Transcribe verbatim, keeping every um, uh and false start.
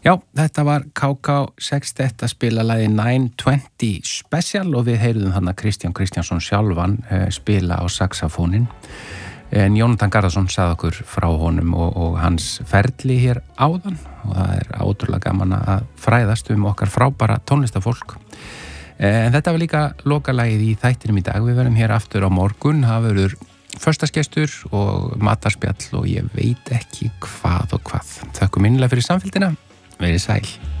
Já, þetta var K K Sextet að spila lagið nine twenty Special og við heyrðum þarna Kristján Kristjánsson sjálfan uh, spila á saxafónin. En Jónatan Garðarsson sagði okkur frá honum og, og hans ferli hér áðan og það er ótrúlega gaman að fræðast um okkar frábæra tónlistafólk. En þetta var líka lokalagið í þættinum í dag. Við verðum hér aftur á morgun, það verður föstaskestur og matarspjall og ég veit ekki hvað og hvað. Þökkum innilega fyrir samfylgdina. Verið sæl.